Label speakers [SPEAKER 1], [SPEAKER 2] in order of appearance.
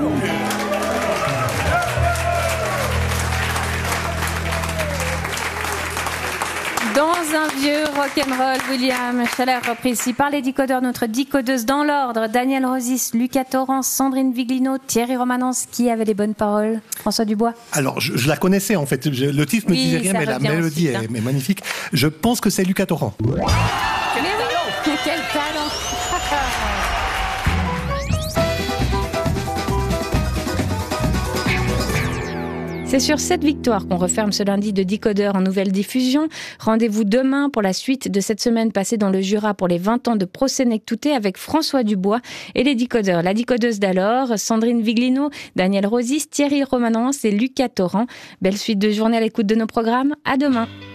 [SPEAKER 1] Dans un vieux rock'n'roll, William Schaller, repris ici par les décodeurs, notre décodeuse dans l'ordre, Daniel Rosis, Lucas Torrance, Sandrine Viglino, Thierry Romanens. Qui avait les bonnes paroles? François Dubois?
[SPEAKER 2] Alors, je la connaissais en fait, le titre me disait rien, mais la mélodie est magnifique. Je pense que c'est Lucas Torrance.
[SPEAKER 1] Quel talent! C'est sur cette victoire qu'on referme ce lundi de Décodeur en nouvelle diffusion. Rendez-vous demain pour la suite de cette semaine passée dans le Jura pour les 20 ans de Prosénectouté avec François Dubois et les décodeurs. La décodeuse d'alors, Sandrine Viglino, Daniel Rosis, Thierry Romanens et Lucas Torrance. Belle suite de journée à l'écoute de nos programmes. À demain.